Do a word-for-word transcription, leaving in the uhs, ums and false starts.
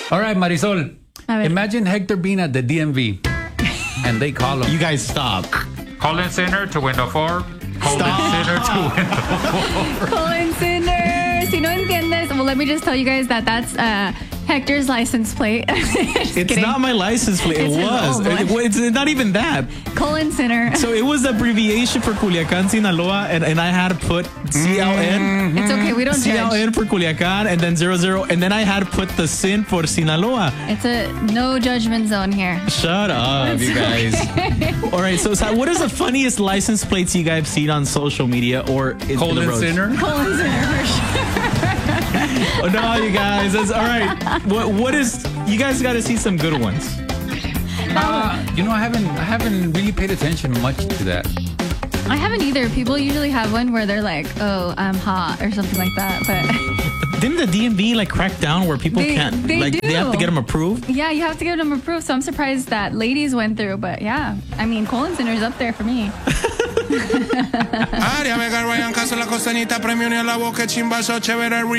All right, Marisol. Imagine Hector being at the D M V and they call him. You guys stop. Call-in center to window four. Call-in center to window four. Call-in center. Si no entiendes, well, let me just tell you guys that that's uh, Hector's license plate. It's kidding. not my license plate. It's it his was. old one. It, it's not even that. Call-in center. So it was the abbreviation for Culiacan, Sinaloa, and, and I had to put C L N. It's okay. We don't C L N judge. for Culiacan, and then zero zero, and then I had to put the sin for Sinaloa. It's a no judgment zone here. Shut up, you guys. All right, so, so what is the funniest license plates you guys seen on social media or in, in the Colin roads? Sinner. Call-in center for sure. Oh, no, you guys. That's all right. What what is? You guys got to see some good ones. Uh, you know, I haven't I haven't really paid attention much to that. I haven't either. People usually have one where they're like, "Oh, I'm hot" or something like that. But Didn't the D M V like crack down where people They- can't they like do. they have to get them approved? yeah, you have to give them approved. So I'm surprised that ladies went through. But yeah, I mean, Colin Center's up there for me. Área Vega, Ryan Castro, la costanita, premio ni a la boca, chimbazo, chévere,